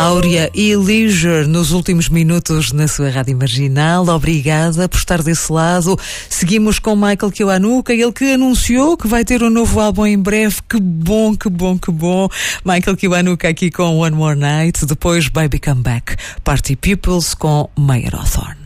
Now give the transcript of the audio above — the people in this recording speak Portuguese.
Áurea e Leisure nos últimos minutos na sua Rádio Marginal. Obrigada por estar desse lado. Seguimos com Michael Kiwanuka, ele que anunciou que vai ter um novo álbum em breve. Que bom, que bom, que bom. Michael Kiwanuka aqui com One More Night. Depois Baby Come Back, Party Peoples com Mayer Hawthorne.